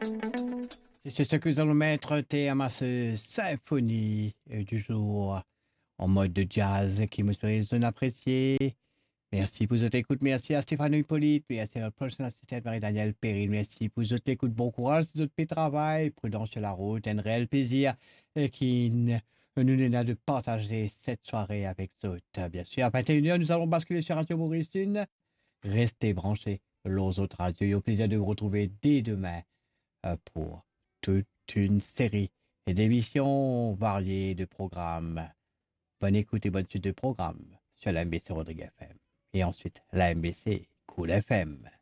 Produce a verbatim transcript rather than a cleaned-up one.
C'est ce que nous allons mettre terme à ce symphonie euh, du jour en mode de jazz qui me serait un apprécié. Merci pour votre écoute. Merci à Stéphane Hippolyte. Merci à notre prochaine assistante Marie-Danielle Perrine. Merci pour votre écoute. Bon courage, c'est votre travail. Prudence sur la route. Un réel plaisir euh, qui n- nous donne de partager cette soirée avec d'autres. Bien sûr, à vingt et une heures, nous allons basculer sur Radio Maurice une. Restez branchés aux autres radios. Et au plaisir de vous retrouver dès demain euh, pour toute une série d'émissions variées de programmes. Bonne écoute et bonne suite de programmes sur la M B C Rodrigue F M. Et ensuite la M B C Cool F M.